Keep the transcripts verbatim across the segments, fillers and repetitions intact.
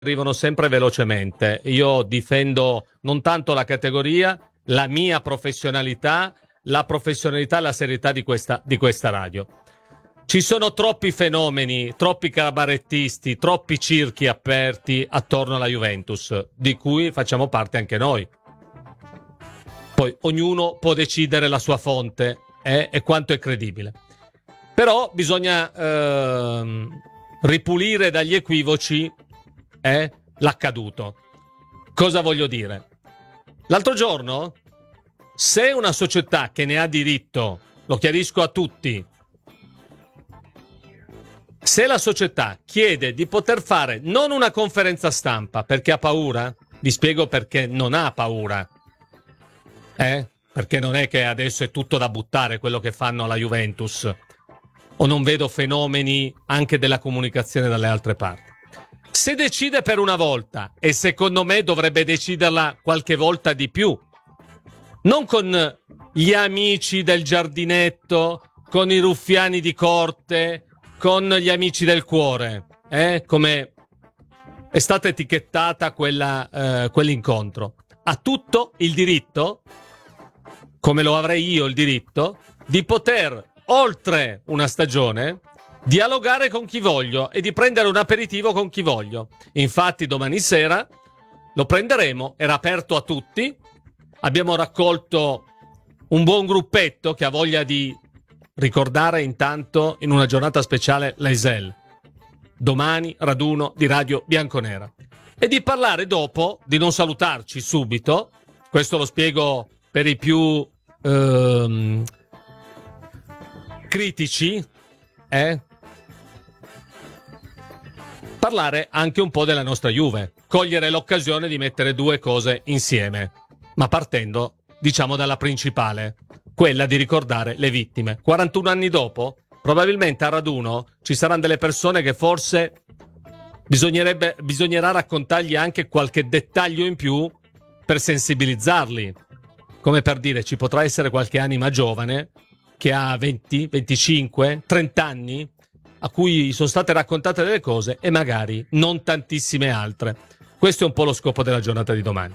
arrivano sempre velocemente. Io difendo non tanto la categoria, la mia professionalità, la professionalità e la serietà di questa, di questa radio. Ci sono troppi fenomeni, troppi cabarettisti, troppi circhi aperti attorno alla Juventus, di cui facciamo parte anche noi. Poi ognuno può decidere la sua fonte eh, e quanto è credibile. Però bisogna ehm, ripulire dagli equivoci eh, l'accaduto. Cosa voglio dire? L'altro giorno, se una società che ne ha diritto, lo chiarisco a tutti, se la società chiede di poter fare non una conferenza stampa perché ha paura, vi spiego perché non ha paura. Eh? Perché non è che adesso è tutto da buttare quello che fanno alla Juventus, o non vedo fenomeni anche della comunicazione dalle altre parti. Se decide per una volta, e secondo me dovrebbe deciderla qualche volta di più, non con gli amici del giardinetto, con i ruffiani di corte, con gli amici del cuore, eh? Come è stata etichettata quella, eh, quell'incontro. Ha tutto il diritto, come lo avrei io il diritto, di poter, oltre una stagione, dialogare con chi voglio e di prendere un aperitivo con chi voglio. Infatti domani sera lo prenderemo, era aperto a tutti, abbiamo raccolto un buon gruppetto che ha voglia di ricordare intanto in una giornata speciale l'E S E L. Domani raduno di Radio Bianconera. E di parlare dopo, di non salutarci subito, questo lo spiego per i più ehm, critici, eh? Parlare anche un po' della nostra Juve, cogliere l'occasione di mettere due cose insieme, ma partendo, diciamo, dalla principale, quella di ricordare le vittime. quarantuno anni dopo, probabilmente a raduno ci saranno delle persone che forse bisognerebbe, bisognerà raccontargli anche qualche dettaglio in più per sensibilizzarli. Come per dire, ci potrà essere qualche anima giovane che ha venti, venticinque, trenta anni, a cui sono state raccontate delle cose e magari non tantissime altre. Questo è un po' lo scopo della giornata di domani.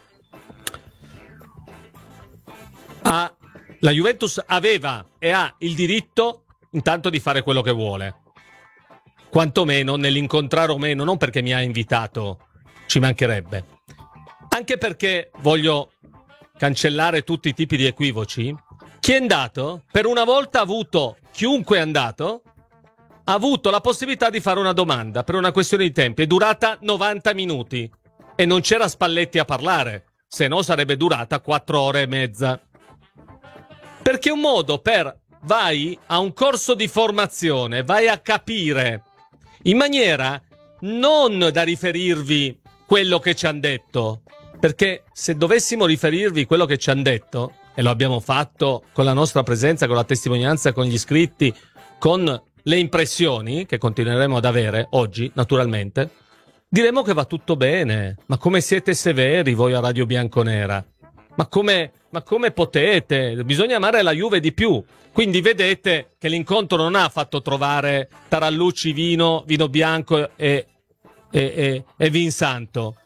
Ah, la Juventus aveva e ha il diritto intanto di fare quello che vuole, quantomeno nell'incontrare o meno, non perché mi ha invitato, ci mancherebbe, anche perché voglio cancellare tutti i tipi di equivoci. Chi è andato, per una volta ha avuto, chiunque è andato, ha avuto la possibilità di fare una domanda per una questione di tempi. È durata novanta minuti e non c'era Spalletti a parlare, se no sarebbe durata quattro ore e mezza. Perché è un modo per, vai a un corso di formazione, vai a capire in maniera non da riferirvi quello che ci hanno detto, perché se dovessimo riferirvi quello che ci hanno detto, e lo abbiamo fatto con la nostra presenza, con la testimonianza, con gli iscritti, con le impressioni che continueremo ad avere oggi, naturalmente, diremo che va tutto bene. Ma come siete severi voi a Radio Bianconera? Ma come, ma come potete? Bisogna amare la Juve di più. Quindi vedete che l'incontro non ha fatto trovare tarallucci, vino, vino bianco e, e, e, e vin santo,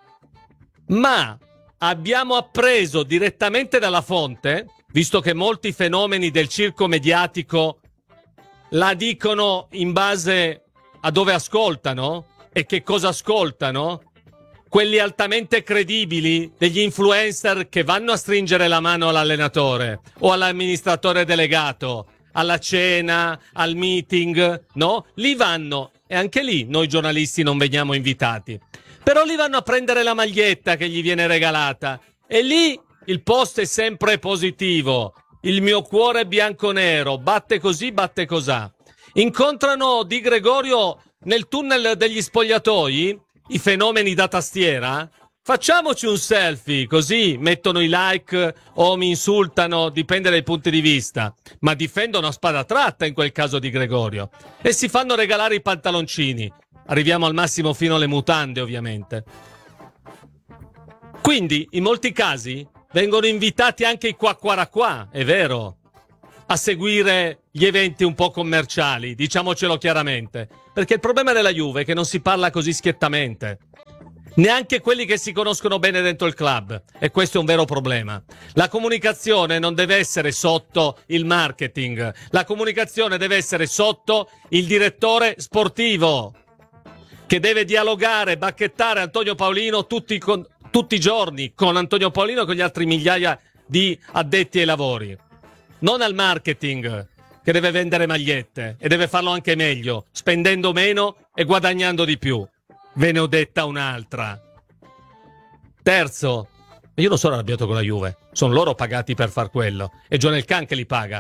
ma abbiamo appreso direttamente dalla fonte, visto che molti fenomeni del circo mediatico la dicono in base a dove ascoltano e che cosa ascoltano, quelli altamente credibili degli influencer che vanno a stringere la mano all'allenatore o all'amministratore delegato, alla cena, al meeting, no? Lì vanno, e anche lì noi giornalisti non veniamo invitati, però lì vanno a prendere la maglietta che gli viene regalata e lì il post è sempre positivo. Il mio cuore è bianconero, batte così, batte cosà. Incontrano Di Gregorio nel tunnel degli spogliatoi, i fenomeni da tastiera. Facciamoci un selfie, così mettono i like o mi insultano, dipende dai punti di vista, ma difendono a spada tratta in quel caso Di Gregorio e si fanno regalare i pantaloncini. Arriviamo al massimo fino alle mutande, ovviamente. Quindi, in molti casi, vengono invitati anche i qua qua qua, è vero, a seguire gli eventi un po' commerciali, diciamocelo chiaramente, perché il problema della Juve è che non si parla così schiettamente. neanche quelli che si conoscono bene dentro il club, e questo è un vero problema. La comunicazione non deve essere sotto il marketing, la comunicazione deve essere sotto il direttore sportivo, che deve dialogare, bacchettare Antonio Paolino tutti, con, tutti i giorni con Antonio Paolino e con gli altri migliaia di addetti ai lavori, non al marketing che deve vendere magliette, e deve farlo anche meglio, spendendo meno e guadagnando di più. Ve ne ho detta un'altra. Terzo, io non sono arrabbiato con la Juve, sono loro pagati per far quello, e John Khan che li paga,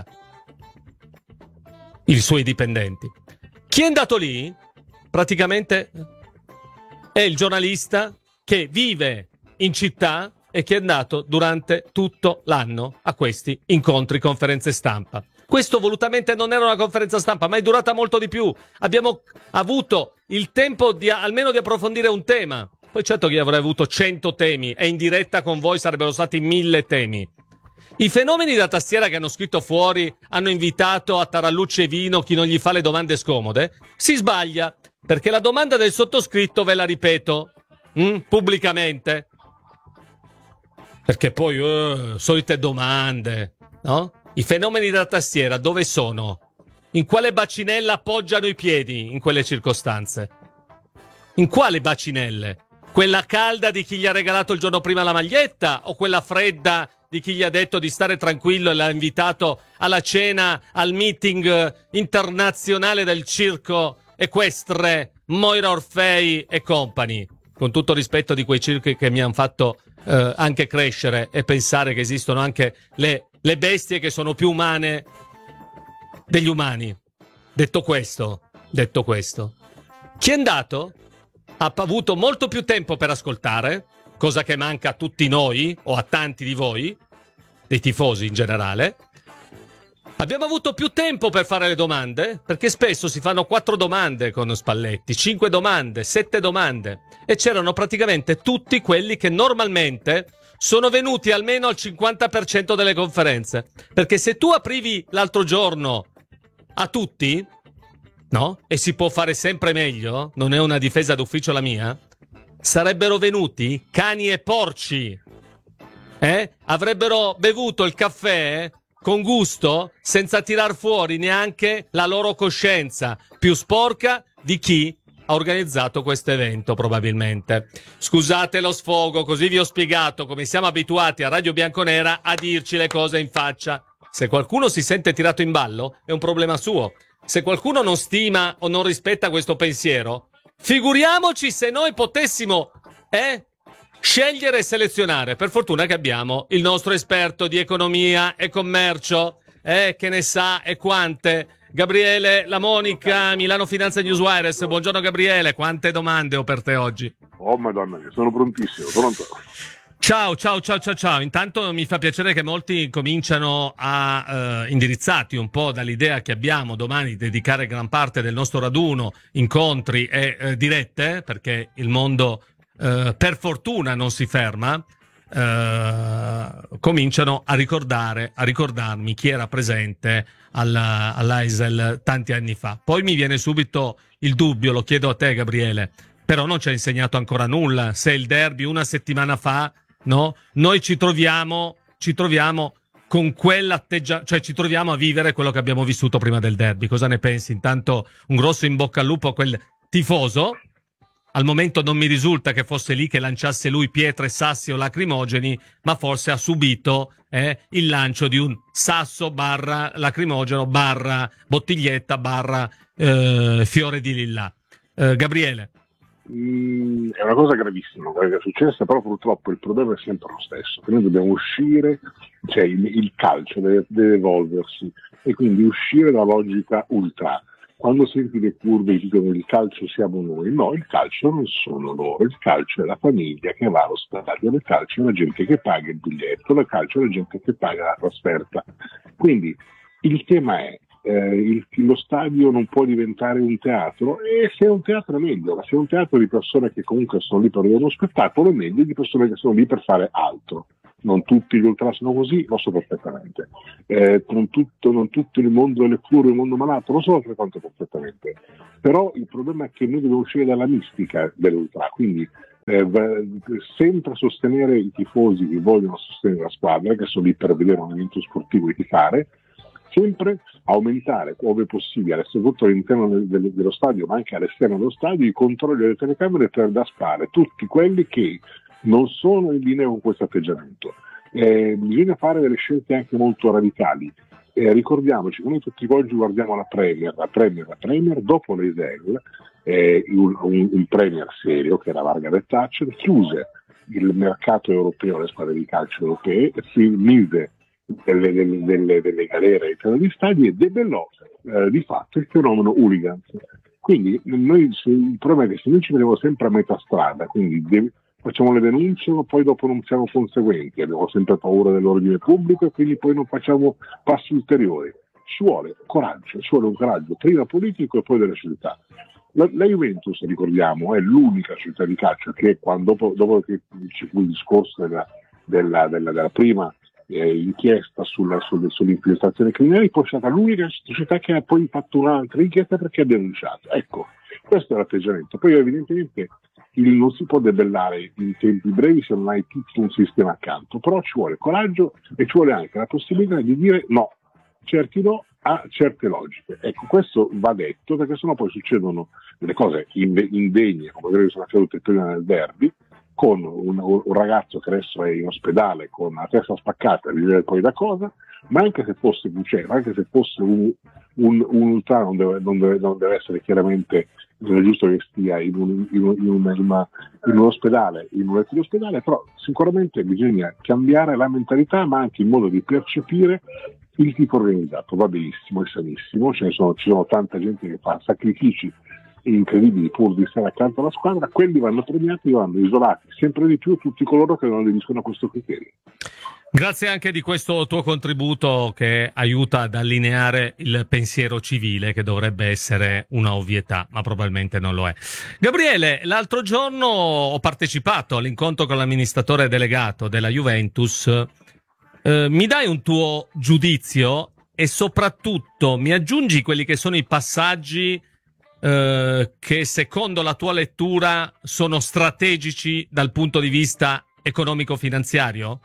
i suoi dipendenti. Chi è andato lì praticamente è il giornalista che vive in città e che è andato durante tutto l'anno a questi incontri, conferenze stampa. Questo volutamente non era una conferenza stampa, ma è durata molto di più. Abbiamo avuto il tempo di almeno di approfondire un tema. Poi certo che io avrei avuto cento temi e in diretta con voi sarebbero stati mille temi. I fenomeni da tastiera che hanno scritto fuori hanno invitato a tarallucce e vino chi non gli fa le domande scomode. Si sbaglia, perché la domanda del sottoscritto ve la ripeto mm, pubblicamente. Perché poi uh, solite domande, no? I fenomeni da tastiera dove sono? In quale bacinella appoggiano i piedi in quelle circostanze? In quale bacinelle? Quella calda di chi gli ha regalato il giorno prima la maglietta o quella fredda di chi gli ha detto di stare tranquillo e l'ha invitato alla cena, al meeting internazionale del circo equestre Moira Orfei e company? Con tutto rispetto di quei circhi che mi hanno fatto eh, anche crescere e pensare che esistono anche le le bestie che sono più umane degli umani. Detto questo, detto questo, chi è andato ha avuto molto più tempo per ascoltare, cosa che manca a tutti noi o a tanti di voi, dei tifosi in generale. Abbiamo avuto più tempo per fare le domande, perché spesso si fanno quattro domande con Spalletti, cinque domande, sette domande, e c'erano praticamente tutti quelli che normalmente sono venuti almeno al cinquanta per cento delle conferenze. Perché se tu aprivi l'altro giorno a tutti, no? E si può fare sempre meglio, non è una difesa d'ufficio la mia, sarebbero venuti cani e porci, eh? Avrebbero bevuto il caffè con gusto, senza tirar fuori neanche la loro coscienza, più sporca di chi ha organizzato questo evento, probabilmente. Scusate lo sfogo, così vi ho spiegato come siamo abituati a Radio Bianconera a dirci le cose in faccia. Se qualcuno si sente tirato in ballo, è un problema suo. Se qualcuno non stima o non rispetta questo pensiero, figuriamoci se noi potessimo, eh, scegliere e selezionare. Per fortuna che abbiamo il nostro esperto di economia e commercio, eh, che ne sa e quante, Gabriele La Monica, Milano Finanza Newswires. Buongiorno Gabriele, quante domande ho per te oggi? Oh madonna mia, sono prontissimo, pronto. Ciao, ciao, ciao, ciao, ciao. Intanto mi fa piacere che molti cominciano a, eh, indirizzati un po' dall'idea che abbiamo domani di dedicare gran parte del nostro raduno, incontri e eh, dirette, perché il mondo eh, per fortuna non si ferma. Uh, cominciano a ricordare, a ricordarmi chi era presente alla, all'A I S E L tanti anni fa. Poi mi viene subito il dubbio, lo chiedo a te Gabriele, però non ci ha insegnato ancora nulla. Se il derby una settimana fa, no? Noi ci troviamo, ci troviamo con quell'atteggiamento, cioè ci troviamo a vivere quello che abbiamo vissuto prima del derby. Cosa ne pensi? Intanto un grosso in bocca al lupo a quel tifoso. Al momento non mi risulta che fosse lì che lanciasse lui pietre, sassi o lacrimogeni, ma forse ha subito eh, il lancio di un sasso barra lacrimogeno barra bottiglietta barra eh, fiore di lilla. Eh, Gabriele. Mm, è una cosa gravissima quella che è successa, però purtroppo il problema è sempre lo stesso, che noi dobbiamo uscire, cioè il, il calcio deve, deve evolversi e quindi uscire dalla logica ultra. Quando senti le curve dicono il calcio siamo noi, no, il calcio non sono loro, il calcio è la famiglia che va allo stadio, il calcio è la gente che paga il biglietto, il calcio è la gente che paga la trasferta. Quindi il tema è, eh, il, lo stadio non può diventare un teatro, e se è un teatro è meglio, ma se è un teatro di persone che comunque sono lì per vedere uno spettacolo è meglio di persone che sono lì per fare altro. Non tutti gli ultra sono così, lo so perfettamente. Eh, non, tutto, non tutto il mondo delle cure, il mondo malato, lo so altrettanto perfettamente. Però il problema è che noi dobbiamo uscire dalla mistica dell'ultra, quindi eh, sempre sostenere i tifosi che vogliono sostenere la squadra, che sono lì per vedere un evento sportivo e tifare, sempre aumentare, ove possibile, soprattutto all'interno del, del, dello stadio, ma anche all'esterno dello stadio, i controlli delle telecamere per daspare tutti quelli che non sono in linea con questo atteggiamento. Eh, bisogna fare delle scelte anche molto radicali. Eh, ricordiamoci che noi tutti oggi guardiamo la Premier, la Premier, la Premier, dopo l'Eisel, eh, un, un, un Premier serio che era Margaret Thatcher, chiuse il mercato europeo alle squadre di calcio europee, si mise delle, delle, delle, delle galere all'interno degli stadi e debellò eh, di fatto il fenomeno hooligans. Quindi noi, il problema è che se noi ci vediamo sempre a metà strada, quindi de- facciamo le denunce ma poi dopo non siamo conseguenti, abbiamo sempre paura dell'ordine pubblico e quindi poi non facciamo passi ulteriori. Ci vuole coraggio, ci vuole un coraggio prima politico e poi delle società. La, la Juventus, ricordiamo, è l'unica società di calcio che quando, dopo, dopo che ci fu il discorso della, della, della, della prima eh, inchiesta sulla, sulle, sull'infiltrazione criminale, poi è stata l'unica società che ha poi fatto un'altra inchiesta perché ha denunciato. Ecco, questo è l'atteggiamento. Poi evidentemente il, non si può debellare in tempi brevi se non hai tutto un sistema accanto, però ci vuole coraggio e ci vuole anche la possibilità di dire no, certi no a certe logiche. Ecco, questo va detto perché sennò poi succedono delle cose indegne, come quello che sono accadute prima nel derby, con un, un ragazzo che adesso è in ospedale con la testa spaccata, di vedere poi da cosa, ma anche se fosse Bucero, anche se fosse un, un, un ultra non deve, non, deve, non deve essere chiaramente, non è giusto che stia in un, in un, in una, in una, in un ospedale, in un letto di ospedale, però sicuramente bisogna cambiare la mentalità, ma anche il modo di percepire il tipo organizzato. Va benissimo, è sanissimo, ce ne sono, ci sono tanta gente che fa sacrifici incredibili pur di stare accanto alla squadra, quelli vanno premiati, vanno isolati sempre di più tutti coloro che non aderiscono a questo criterio. Grazie anche di questo tuo contributo che aiuta ad allineare il pensiero civile, che dovrebbe essere una ovvietà, ma probabilmente non lo è. Gabriele, l'altro giorno ho partecipato all'incontro con l'amministratore delegato della Juventus. Eh, mi dai un tuo giudizio e soprattutto mi aggiungi quelli che sono i passaggi eh, che secondo la tua lettura sono strategici dal punto di vista economico-finanziario?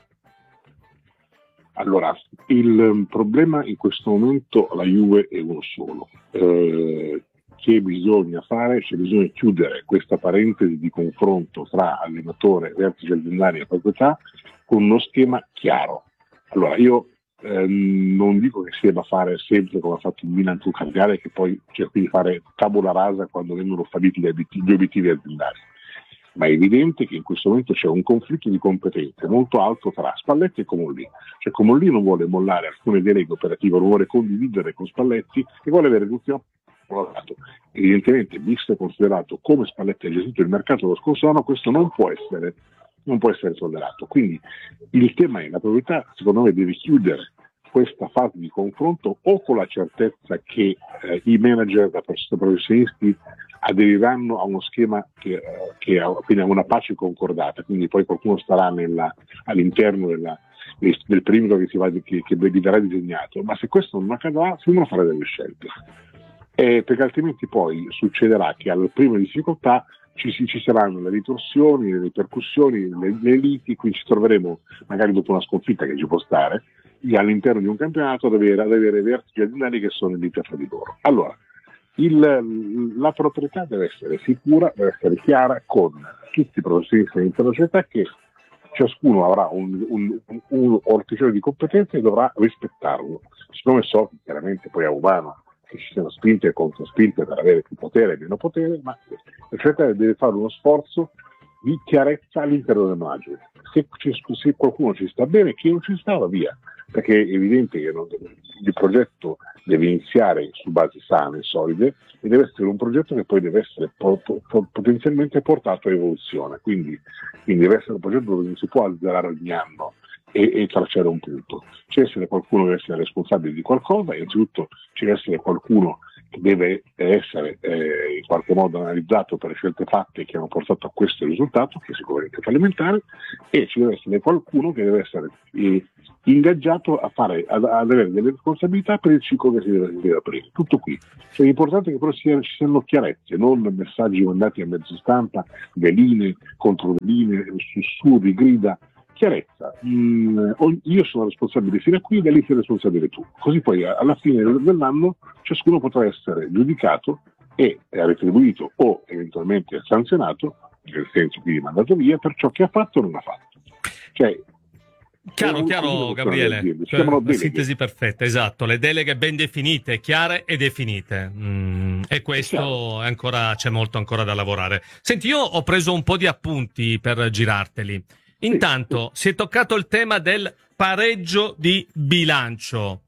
Allora, il problema in questo momento alla Juve è uno solo. Eh, che bisogna fare? C'è bisogna chiudere questa parentesi di confronto tra allenatore, vertice aziendale e proprietà con uno schema chiaro. Allora, io eh, non dico che si debba fare sempre come ha fatto il Milan sul Cagliari, che poi cerchi di fare tabula rasa quando vengono falliti gli obiettivi, gli obiettivi aziendali. Ma è evidente che in questo momento c'è un conflitto di competenze molto alto tra Spalletti e Comolli. Cioè Comolli non vuole mollare alcune deleghe operative, lo vuole condividere con Spalletti e vuole avere l'ultimo lavorato. Evidentemente, visto e considerato come Spalletti ha gestito il mercato lo scorso anno, questo non può essere, non può essere tollerato. Quindi il tema è la proprietà, secondo me, deve chiudere questa fase di confronto o con la certezza che eh, i manager da professionisti aderiranno a uno schema che, eh, che ha quindi a una pace concordata, quindi poi qualcuno starà nella, all'interno della, del perimetro che, si va, che, che verrà disegnato, ma se questo non accadrà si devono fare delle scelte, eh, perché altrimenti poi succederà che alle prime difficoltà ci, ci saranno le ritorsioni, le ripercussioni, le, le liti, quindi ci troveremo magari dopo una sconfitta che ci può stare all'interno di un campionato ad avere, ad avere vertici aziendali che sono in lite fra di loro. Allora, il, la proprietà deve essere sicura, deve essere chiara con tutti i professionisti dell'intera società, che ciascuno avrà un, un, un, un orticello di competenze e dovrà rispettarlo. Siccome so che chiaramente poi è umano che ci siano spinte e controspinte per avere più potere e meno potere, ma la società deve fare uno sforzo di chiarezza all'interno del management. Se, se qualcuno ci sta bene, chi non ci sta va via, perché è evidente che non, il progetto deve iniziare su basi sane, solide, e deve essere un progetto che poi deve essere po- po- potenzialmente portato a evoluzione, quindi, quindi deve essere un progetto dove non si può azzerare ogni anno e, e tracciare un punto. C'è deve essere qualcuno che deve essere responsabile di qualcosa, e innanzitutto ci deve essere qualcuno deve essere eh, in qualche modo analizzato per le scelte fatte che hanno portato a questo risultato, che è sicuramente fallimentare, e ci deve essere qualcuno che deve essere eh, ingaggiato a fare, ad, ad avere delle responsabilità per il ciclo che si deve, si deve aprire. Tutto qui. Cioè, è importante che però ci siano chiarezze, non messaggi mandati a mezzo stampa, veline, controveline, sussurri, grida. Chiarezza, mm, io sono responsabile fino a qui, da lì sei responsabile tu. Così poi alla fine dell'anno ciascuno potrà essere giudicato e retribuito o eventualmente sanzionato, nel senso quindi mandato via, per ciò che ha fatto o non ha fatto. Cioè, Chiaro, chiaro, Gabriele, cioè, la sintesi perfetta, esatto, le deleghe ben definite, chiare e definite, mm, e questo è ancora, c'è molto ancora da lavorare. Senti, io ho preso un po' di appunti per girarteli. Intanto si è toccato il tema del pareggio di bilancio.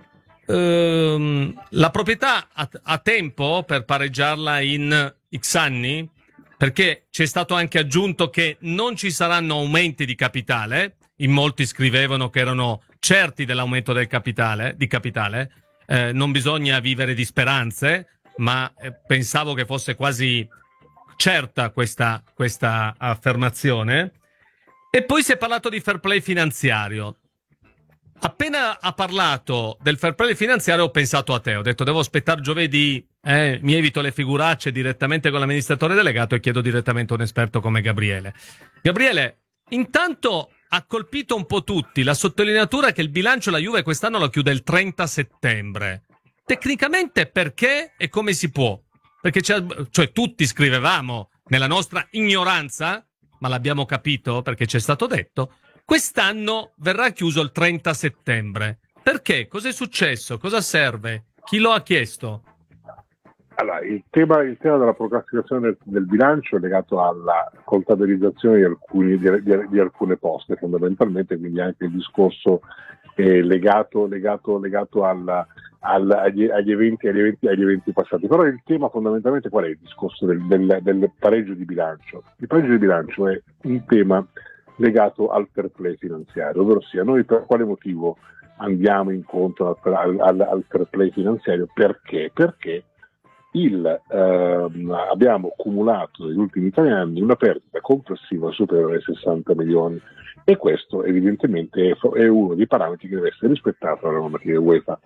Ehm, la proprietà ha, ha tempo per pareggiarla in X anni? Perché c'è stato anche aggiunto che non ci saranno aumenti di capitale. In molti scrivevano che erano certi dell'aumento del capitale, di capitale. Eh, non bisogna vivere di speranze, ma eh, pensavo che fosse quasi certa questa, questa affermazione. E poi si è parlato di fair play finanziario. Appena ha parlato del fair play finanziario ho pensato a te, ho detto devo aspettare giovedì, eh, mi evito le figuracce direttamente con l'amministratore delegato e chiedo direttamente a un esperto come Gabriele. Gabriele, intanto ha colpito un po' tutti la sottolineatura che il bilancio la Juve quest'anno lo chiude il trenta settembre. Tecnicamente perché e come si può? Perché c'è, cioè tutti scrivevamo nella nostra ignoranza, ma l'abbiamo capito perché ci è stato detto, quest'anno verrà chiuso il trenta settembre. Perché? Cos'è successo? Cosa serve? Chi lo ha chiesto? Allora, il tema, il tema della procrastinazione del, del bilancio è legato alla contabilizzazione di, alcuni, di, di, di alcune poste, fondamentalmente, quindi anche il discorso è legato, legato, legato alla, al, agli, agli, eventi, agli, eventi, agli eventi passati. Però il tema fondamentalmente qual è il discorso del, del, del pareggio di bilancio? Il pareggio di bilancio è un tema legato al fair play finanziario, ovvero sia noi per quale motivo andiamo incontro al, al, al fair play finanziario? Perché? Perché il, ehm, abbiamo accumulato negli ultimi tre anni una perdita complessiva superiore ai sessanta milioni e questo evidentemente è, è uno dei parametri che deve essere rispettato dalla normativa UEFA.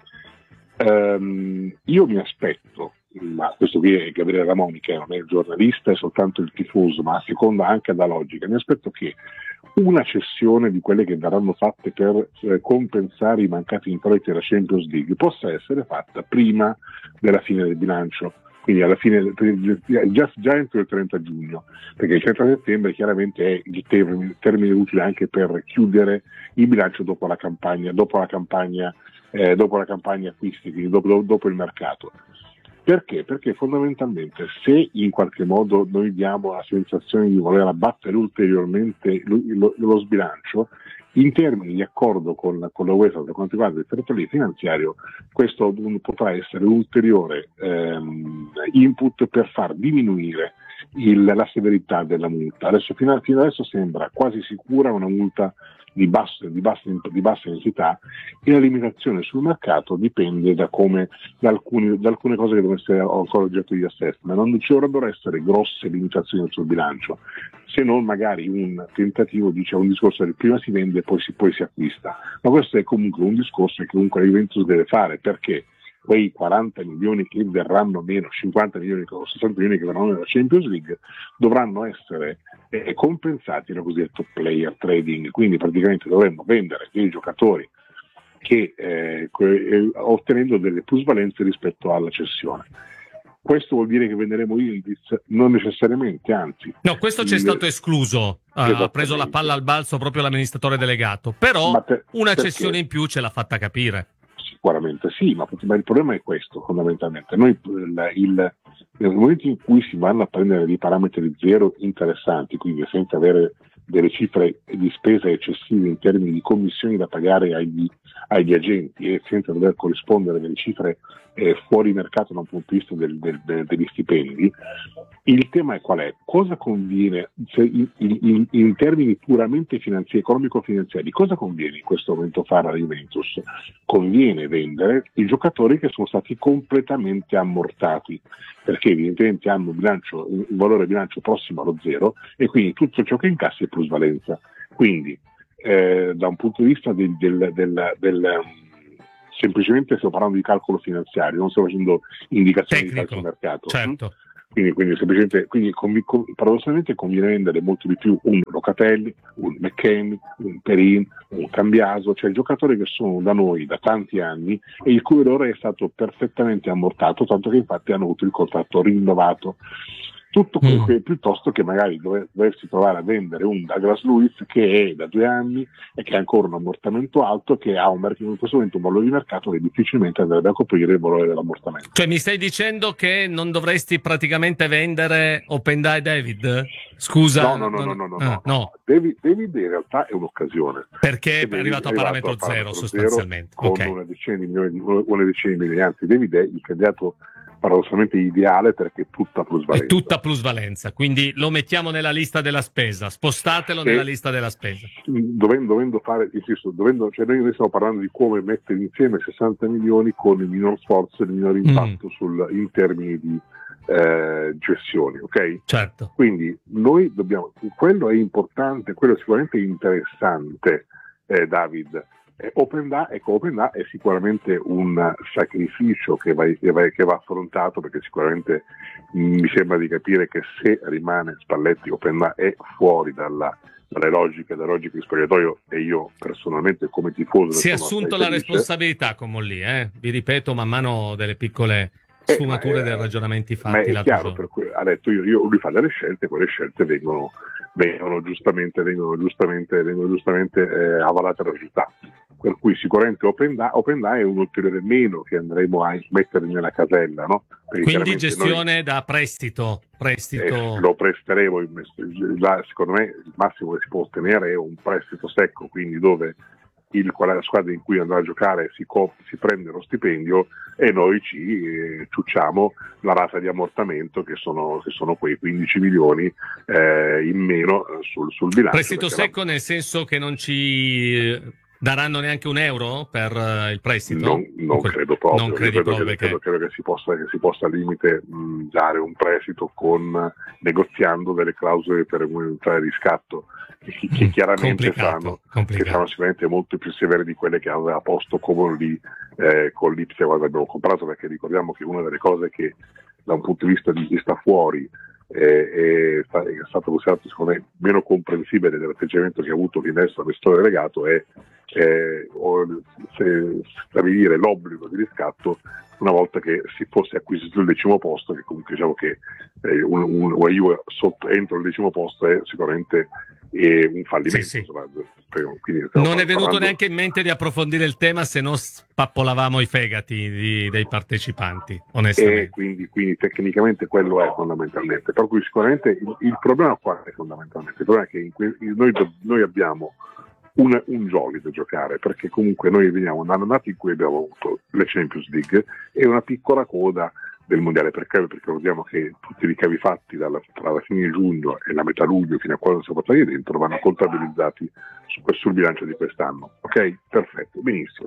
Ehm, io mi aspetto, ma questo qui è Gabriele Ramoni che non è il giornalista, è soltanto il tifoso, ma a seconda anche da logica, mi aspetto che una cessione di quelle che verranno fatte per eh, compensare i mancati introiti della Champions League possa essere fatta prima della fine del bilancio, quindi alla fine già, già entro il trenta giugno, perché il trenta settembre chiaramente è il termine, termine utile anche per chiudere il bilancio dopo la campagna, dopo la campagna, eh, dopo la campagna acquisti, quindi dopo, dopo il mercato. Perché? Perché fondamentalmente se in qualche modo noi diamo la sensazione di voler abbattere ulteriormente lo, lo, lo sbilancio, in termini di accordo con, con la UEFA per quanto riguarda il fair play finanziario, questo un, potrà essere un ulteriore ehm, input per far diminuire il, la severità della multa. Adesso, fino, fino adesso sembra quasi sicura una multa di bassa, di bassa, di bassa entità e la limitazione sul mercato dipende da come da, alcuni, da alcune cose che devono essere ancora oggetto di assessment. Non ci dovrebbero essere grosse limitazioni sul bilancio, se non magari un tentativo, dice un discorso del prima si vende e poi si, poi si acquista, ma questo è comunque un discorso che comunque la Juventus deve fare, perché quei quaranta milioni che verranno meno, cinquanta milioni o sessanta milioni che verranno nella Champions League dovranno essere eh, compensati dal cosiddetto player trading, quindi praticamente dovremmo vendere dei giocatori che eh, eh, ottenendo delle plusvalenze rispetto alla cessione. Questo vuol dire che venderemo Yildiz? Non necessariamente, anzi. No, questo ci è stato escluso, ha preso la palla al balzo proprio l'amministratore delegato, però per, una cessione in più ce l'ha fatta capire. Sicuramente sì, ma, ma il problema è questo fondamentalmente. Noi il, il, nel momento in cui si vanno a prendere dei parametri zero interessanti, quindi senza avere delle cifre di spesa eccessive in termini di commissioni da pagare agli, agli agenti e senza dover corrispondere delle cifre eh, fuori mercato da un punto di vista del, del, del, degli stipendi. Il tema è qual è? Cosa conviene, se in, in, in termini puramente finanziari, economico-finanziari, cosa conviene in questo momento fare alla Juventus? Conviene vendere i giocatori che sono stati completamente ammortati, perché evidentemente hanno un, bilancio, un valore bilancio prossimo allo zero e quindi tutto ciò che incassi è plusvalenza. Quindi eh, da un punto di vista del, del, del, del semplicemente stiamo parlando di calcolo finanziario, non stiamo facendo indicazioni tecnico, di calcio mercato. Certo. Quindi, quindi semplicemente, quindi convi, con, paradossalmente conviene vendere molto di più un Locatelli, un McKennie, un Perin, un Cambiaso, cioè giocatori che sono da noi da tanti anni e il cui valore è stato perfettamente ammortato, tanto che infatti hanno avuto il contratto rinnovato. Tutto quello Mm. che piuttosto che magari dover, doversi trovare a vendere un Douglas Luiz che è da due anni e che ha ancora un ammortamento alto, che ha un, mercato, in questo momento un valore di mercato che difficilmente andrebbe a coprire il valore dell'ammortamento. Cioè mi stai dicendo che non dovresti praticamente vendere Openda e David? Scusa. No, no, no, non... no, no, ah, no, no. no. David, David in realtà è un'occasione. Perché è David arrivato a parametro zero sostanzialmente. Con Ok. una decina di milioni, una decina di milioni, anzi David è il candidato paradossalmente ideale perché è tutta plusvalenza. È tutta plusvalenza, quindi lo mettiamo nella lista della spesa, spostatelo E nella lista della spesa. Dovendo, dovendo fare, insisto, dovendo, cioè noi stiamo parlando di come mettere insieme sessanta milioni con il minor sforzo e il minor impatto Mm. sul, in termini di eh, gestioni, ok? Certo. Quindi noi dobbiamo, quello è importante, quello è sicuramente interessante, eh, David. Eh, Openda, ecco, Openda è sicuramente un sacrificio che va, che, va, che va affrontato, perché sicuramente mh, mi sembra di capire che se rimane Spalletti, Openda è fuori dalla, dalle logiche, dalle logiche di spogliatoio, e io personalmente come tifoso Si è sono assunto assai la felice. responsabilità con Mollì, eh? Vi ripeto man mano delle piccole Eh, sfumature ma, dei eh, ragionamenti ma fatti è l'altro chiaro, giorno. per cui ha detto io, io lui fa delle scelte, quelle scelte vengono, vengono giustamente, vengono giustamente, vengono giustamente eh, avvalate dalla società. Per cui sicuramente Openda, Openda è un ulteriore meno che andremo a mettere nella casella, no? Perché Quindi gestione noi, da prestito, prestito. eh, lo presteremo, la, secondo me il massimo che si può ottenere è un prestito secco, quindi dove il, qual è la squadra in cui andrà a giocare si, co- si prende lo stipendio e noi ci eh, ciucciamo la rata di ammortamento che sono, che sono quei quindici milioni eh, in meno eh, sul, sul bilancio. Prestito secco la... nel senso che non ci daranno neanche un euro per uh, il prestito? Non, non que- credo proprio. Non credi credo proprio che, che... credo, credo che si possa, che si possa al limite mh, dare un prestito con negoziando delle clausole per un riscatto che, che chiaramente saranno, che saranno sicuramente molto più severe di quelle che aveva posto Comolli eh, con l'Ipsia quando abbiamo comprato, perché ricordiamo che una delle cose che da un punto di vista di chi sta fuori eh, è, è stato considerato secondo me meno comprensibile dell'atteggiamento che ha avuto l'innesto amministratore delegato è eh, se, stabilire l'obbligo di riscatto una volta che si fosse acquisito il decimo posto, che comunque diciamo che eh, un, un, una Juve sotto, entro il decimo posto è sicuramente eh, un fallimento. Sì, sì. Insomma, quindi non è venuto parlando... neanche in mente di approfondire il tema, se no spappolavamo i fegati di, dei partecipanti, onestamente. E quindi, quindi tecnicamente quello è fondamentalmente. Per cui sicuramente il, il problema qua è fondamentalmente, il problema è che in que- noi, noi abbiamo Un, un gioco da giocare, perché comunque noi veniamo da un'annata in cui abbiamo avuto le Champions League e una piccola coda del mondiale, perché, perché ricordiamo che tutti i ricavi fatti dalla, tra la fine di giugno e la metà luglio fino a quando siamo portati dentro vanno contabilizzati su, sul bilancio di quest'anno. Ok? Perfetto, benissimo.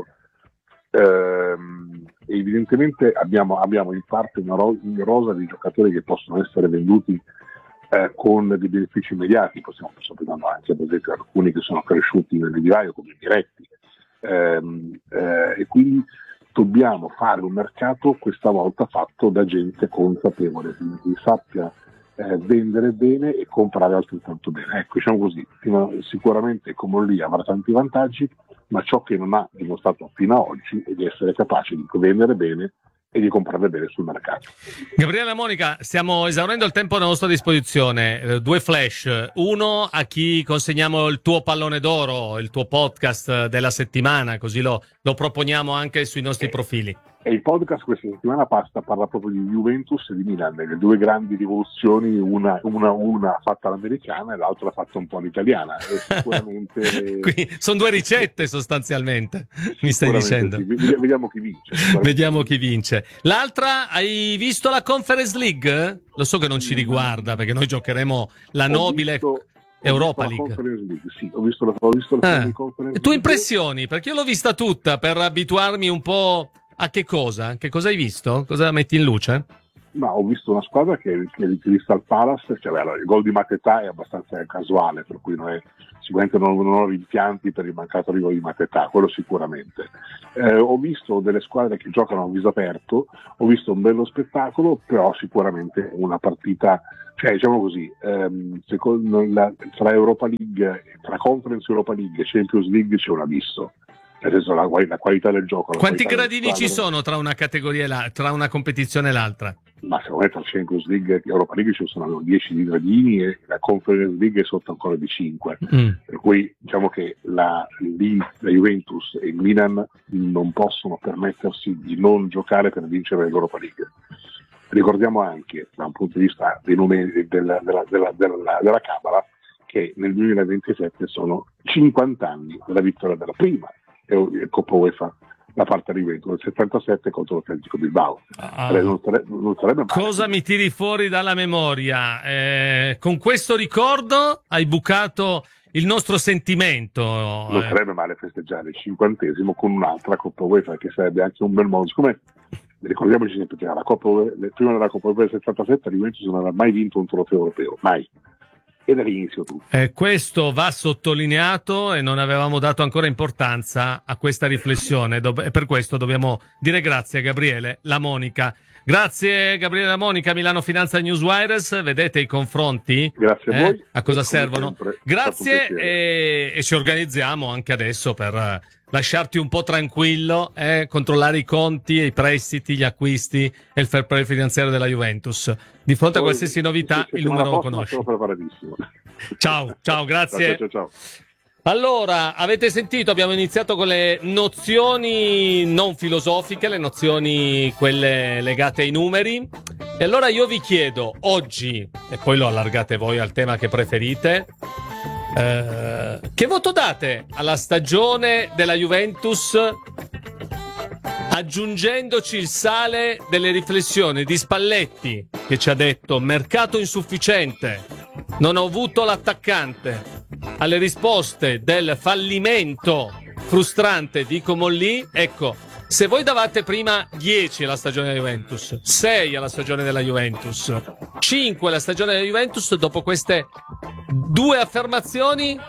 Ehm, evidentemente abbiamo, abbiamo in parte una, ro- una rosa di giocatori che possono essere venduti Eh, con dei benefici immediati, possiamo pensare anche ad esempio alcuni che sono cresciuti nel vivaio come diretti ehm, eh, e quindi dobbiamo fare un mercato questa volta fatto da gente consapevole, che sappia eh, vendere bene e comprare altrettanto bene. Ecco, diciamo così, fino, sicuramente Comolli avrà tanti vantaggi, ma ciò che non ha dimostrato fino ad oggi è di essere capace di vendere bene e di comprarle bene sul mercato. Gabriele Monica, stiamo esaurendo il tempo a nostra disposizione. Eh, due flash. Uno, a chi consegniamo il tuo pallone d'oro, il tuo podcast della settimana, così lo, lo lo proponiamo anche sui nostri profili. E il podcast questa settimana passa parla proprio di Juventus e di Milan, le due grandi rivoluzioni, una, una, una fatta all'americana e l'altra fatta un po' all'italiana. E sicuramente Quindi sono due ricette sostanzialmente, mi stai dicendo. Sì. Vediamo chi vince. Vediamo chi vince. L'altra, hai visto la Conference League? Lo so che non ci riguarda perché noi giocheremo la Ho nobile visto, Europa ho visto League. La Conference League. Sì, ho visto la, ho visto la Eh. Conference Tue League. impressioni? Perché io l'ho vista tutta per abituarmi un po' a che cosa? Che cosa hai visto? Cosa metti in luce? Ma ho visto una squadra che, che è il Crystal Palace, cioè, beh, allora, il gol di Mateta è abbastanza casuale, per cui non è, sicuramente non, non ho rimpianti per il mancato arrivo di Mateta, quello sicuramente. Eh, ho visto delle squadre che giocano a viso aperto, ho visto un bello spettacolo, però sicuramente una partita, cioè diciamo così, ehm, secondo la, tra Europa League, tra Conference Europa League e Champions League c'è un abisso. Nel senso, la, la qualità del gioco. La Quanti qualità gradini ci sono tra una categoria e la, tra una competizione e l'altra? Ma secondo me tra Champions League e Europa League ci sono dieci di gradini e la Conference League è sotto ancora di cinque. Mm. Per cui diciamo che la, la Juventus e il Milan non possono permettersi di non giocare per vincere l'Europa League. Ricordiamo anche, da un punto di vista dei numeri della, della, della, della, della Camera, che nel duemilaventisette sono cinquanta anni dalla vittoria della prima Coppa UEFA la parte di Juventus del settantasette contro l'Atletico Bilbao. Ah. Non sarebbe, non sarebbe male. Cosa mi tiri fuori dalla memoria? Eh, con questo ricordo hai bucato il nostro sentimento. Non eh. sarebbe male festeggiare il cinquantesimo con un'altra Coppa UEFA, che sarebbe anche un bel modo. Siccome ricordiamoci sempre che la Coppa UEFA, prima della Coppa UEFA del settantasette la Juventus non aveva mai vinto un trofeo europeo, mai. E dall'inizio tutto. Eh, questo va sottolineato e non avevamo dato ancora importanza a questa riflessione Do- e per questo dobbiamo dire grazie a Gabriele La Monica. Grazie Gabriele La Monica, Milano Finanza Newswires, vedete i confronti? Grazie a eh? voi. A cosa Come servono? sempre, Grazie e, e ci organizziamo anche adesso per eh, lasciarti un po' tranquillo, eh? Controllare i conti, i prestiti, gli acquisti e il fair play finanziario della Juventus. Di fronte a Poi, qualsiasi novità sì, sì, il numero lo prossima conosci. sono preparatissimo. Ciao, ciao, grazie. Ciao, ciao, ciao. Allora, avete sentito, abbiamo iniziato con le nozioni non filosofiche, le nozioni quelle legate ai numeri. E allora io vi chiedo oggi, e poi lo allargate voi al tema che preferite, eh, che voto date alla stagione della Juventus, aggiungendoci il sale delle riflessioni di Spalletti, che ci ha detto mercato insufficiente, non ho avuto l'attaccante, alle risposte del fallimento frustrante di Comolli. Ecco, se voi davate prima dieci alla stagione della Juventus, sei alla stagione della Juventus, cinque alla stagione della Juventus, dopo queste due affermazioni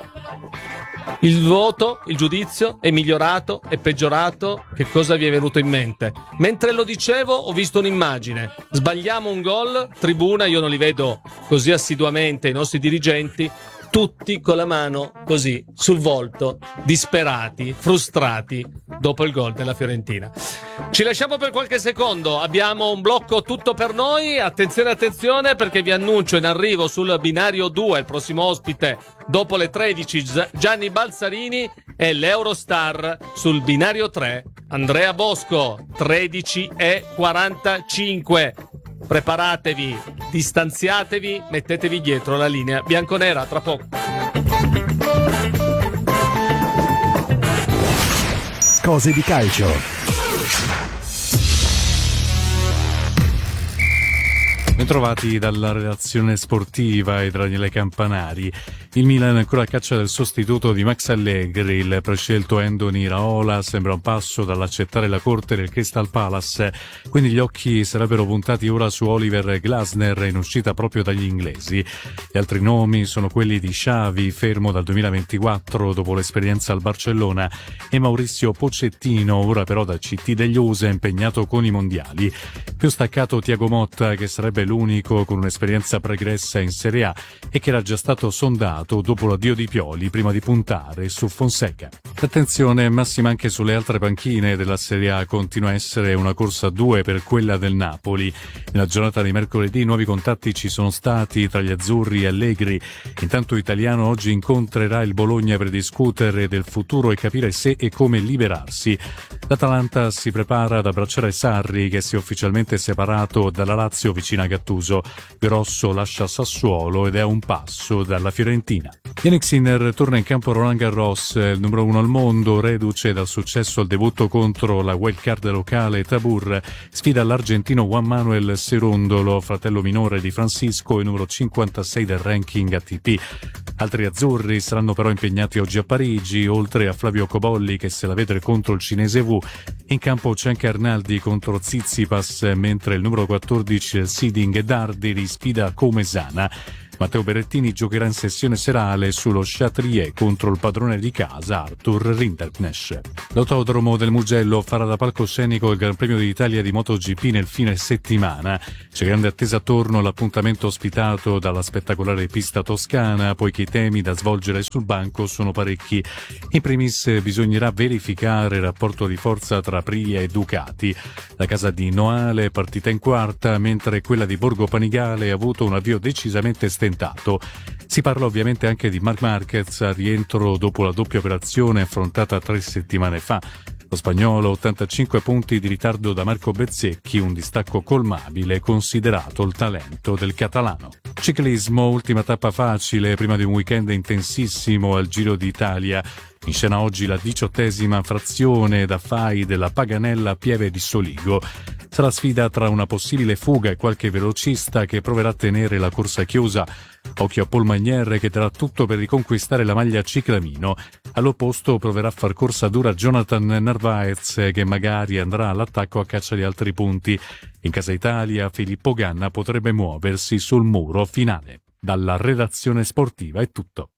il voto, il giudizio è migliorato, è peggiorato? Che cosa vi è venuto in mente? Mentre lo dicevo ho visto un'immagine, sbagliamo un gol, tribuna, io non li vedo così assiduamente i nostri dirigenti, tutti con la mano così sul volto, disperati, frustrati dopo il gol della Fiorentina. Ci lasciamo per qualche secondo, abbiamo un blocco tutto per noi, attenzione attenzione perché vi annuncio in arrivo sul binario due il prossimo ospite dopo le tredici Gianni Balzarini e l'Eurostar sul binario tre Andrea Bosco tredici e quarantacinque. Preparatevi, distanziatevi, mettetevi dietro la linea bianconera, tra poco. Cose di calcio. Bentrovati dalla redazione sportiva e Daniele Campanari. Il Milan è ancora a caccia del sostituto di Max Allegri. Il prescelto Andoni Raola sembra un passo dall'accettare la corte del Crystal Palace, quindi gli occhi sarebbero puntati ora su Oliver Glasner in uscita proprio dagli inglesi. Gli altri nomi sono quelli di Xavi, fermo dal duemilaventiquattro dopo l'esperienza al Barcellona, e Maurizio Pochettino, ora però da C T degli U S A impegnato con i mondiali. Più staccato Thiago Motta, che sarebbe l'unico con un'esperienza pregressa in Serie A e che era già stato sondato dopo l'addio di Pioli prima di puntare su Fonseca. L'attenzione massima anche sulle altre panchine della Serie A, continua a essere una corsa a due per quella del Napoli. Nella giornata di mercoledì nuovi contatti ci sono stati tra gli azzurri e Allegri. Intanto Italiano oggi incontrerà il Bologna per discutere del futuro e capire se e come liberarsi. L'Atalanta si prepara ad abbracciare Sarri, che si è ufficialmente separato dalla Lazio vicino a Gattuso. Grosso lascia Sassuolo ed è a un passo dalla Fiorentina. Yannick Sinner torna in campo a Roland Garros, il numero uno al mondo, reduce dal successo al debutto contro la wildcard locale Tabur. Sfida l'argentino Juan Manuel Cerundolo, fratello minore di Francisco e numero cinquantasei del ranking A T P. Altri azzurri saranno però impegnati oggi a Parigi, oltre a Flavio Cobolli che se la vede contro il cinese Wu. In campo c'è anche Arnaldi contro Tsitsipas, mentre il numero quattordici del seeding Dardi sfida Comesana. Matteo Berrettini giocherà in sessione serale sullo Chatrier contro il padrone di casa Arthur Rinderknecht. L'autodromo del Mugello farà da palcoscenico il Gran Premio d'Italia di MotoGP nel fine settimana. C'è grande attesa attorno all'appuntamento ospitato dalla spettacolare pista toscana, poiché i temi da svolgere sul banco sono parecchi. In primis bisognerà verificare il rapporto di forza tra Aprilia e Ducati. La casa di Noale è partita in quarta, mentre quella di Borgo Panigale ha avuto un avvio decisamente stentato. Si parla ovviamente anche di Marc Marquez a rientro dopo la doppia operazione affrontata tre settimane fa. Lo spagnolo, ottantacinque punti di ritardo da Marco Bezzecchi, un distacco colmabile considerato il talento del catalano. Ciclismo, ultima tappa facile prima di un weekend intensissimo al Giro d'Italia. In scena oggi la diciottesima frazione da Fai della Paganella Pieve di Soligo. Sarà sfida tra una possibile fuga e qualche velocista che proverà a tenere la corsa chiusa. Occhio a Paul Magnier che darà tutto per riconquistare la maglia ciclamino. All'opposto proverà a far corsa dura Jonathan Narvaez che magari andrà all'attacco a caccia di altri punti. In casa Italia Filippo Ganna potrebbe muoversi sul muro finale. Dalla redazione sportiva è tutto.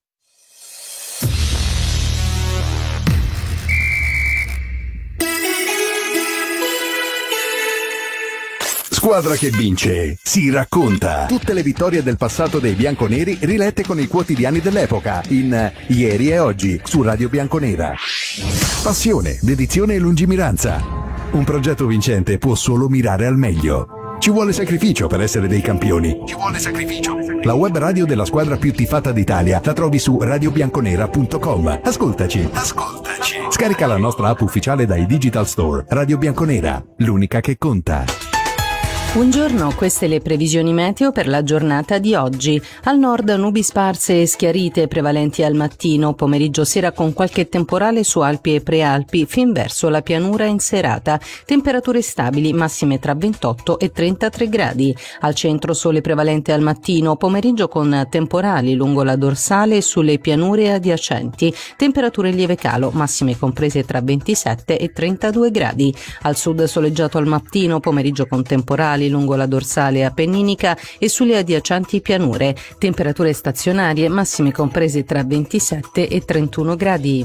Squadra che vince si racconta. Tutte le vittorie del passato dei bianconeri rilette con i quotidiani dell'epoca in Ieri e Oggi su Radio Bianconera. Passione, dedizione e lungimiranza. Un progetto vincente può solo mirare al meglio. Ci vuole sacrificio per essere dei campioni. Ci vuole sacrificio. La web radio della squadra più tifata d'Italia la trovi su radio bianconera punto com. Ascoltaci. Ascoltaci. Scarica la nostra app ufficiale dai Digital Store. Radio Bianconera, l'unica che conta. Buongiorno, queste le previsioni meteo per la giornata di oggi. Al nord nubi sparse e schiarite prevalenti al mattino, pomeriggio sera con qualche temporale su Alpi e Prealpi, fin verso la pianura in serata. Temperature stabili, massime tra ventotto e trentatré gradi. Al centro sole prevalente al mattino, pomeriggio con temporali lungo la dorsale e sulle pianure adiacenti. Temperature in lieve calo, massime comprese tra ventisette e trentadue gradi. Al sud soleggiato al mattino, pomeriggio con temporali lungo la dorsale appenninica e sulle adiacenti pianure. Temperature stazionarie, massime comprese tra ventisette e trentuno gradi.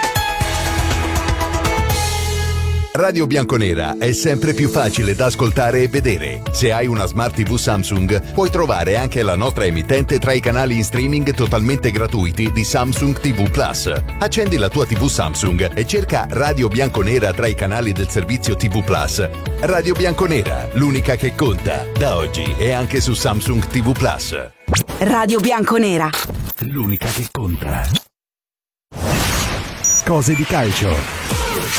Radio Bianconera è sempre più facile da ascoltare e vedere. Se hai una Smart tivù Samsung, puoi trovare anche la nostra emittente tra i canali in streaming totalmente gratuiti di Samsung T V Plus. Accendi la tua tivù Samsung e cerca Radio Bianconera tra i canali del servizio T V Plus. Radio Bianconera, l'unica che conta. Da oggi è anche su Samsung T V Plus. Radio Bianconera, l'unica che conta. Cose di calcio.